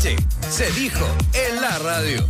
Sí, se dijo en la radio.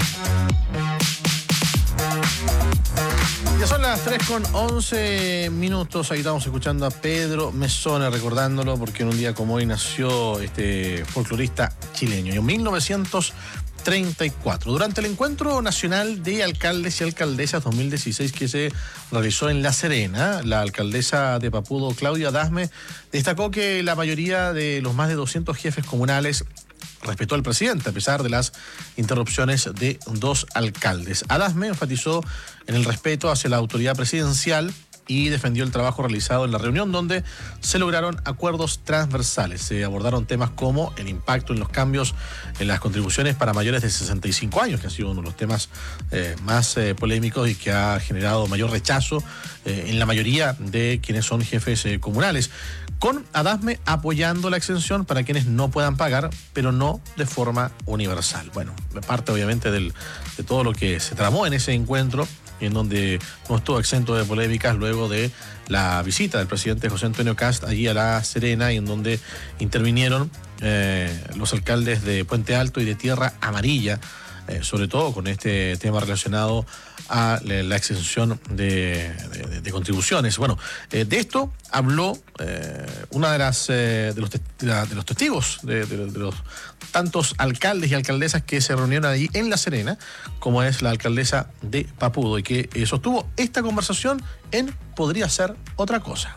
Ya son las 3:11. Ahí estamos escuchando a Pedro Mezzone, recordándolo porque en un día como hoy nació este folclorista chileño. En 1934, durante el Encuentro Nacional de Alcaldes y Alcaldesas 2016 que se realizó en La Serena, la alcaldesa de Papudo, Claudia Adasme, destacó que la mayoría de los más de 200 jefes comunales respetó al presidente a pesar de las interrupciones de dos alcaldes. Adasme enfatizó en el respeto hacia la autoridad presidencial y defendió el trabajo realizado en la reunión donde se lograron acuerdos transversales. Se abordaron temas como el impacto en los cambios en las contribuciones para mayores de 65 años, que ha sido uno de los temas más polémicos y que ha generado mayor rechazo en la mayoría de quienes son jefes comunales. Con Adasme apoyando la exención para quienes no puedan pagar, pero no de forma universal. Bueno, parte obviamente de todo lo que se tramó en ese encuentro, en donde no estuvo exento de polémicas luego de la visita del presidente José Antonio Kast allí a La Serena, y en donde intervinieron los alcaldes de Puente Alto y de Tierra Amarilla, sobre todo con este tema relacionado a la exención de contribuciones. Bueno, de esto habló una de los testigos de los tantos alcaldes y alcaldesas que se reunieron allí en La Serena, como es la alcaldesa de Papudo, y que sostuvo esta conversación en Podría Ser Otra Cosa.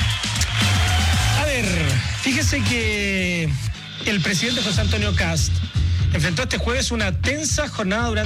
A ver, fíjese que el presidente José Antonio Kast enfrentó este jueves una tensa jornada durante